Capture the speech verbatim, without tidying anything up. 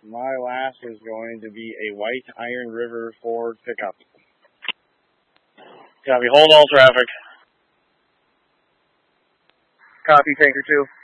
My last is going to be a white Iron River Ford pickup. Copy. Hold all traffic. Copy, Tanker two.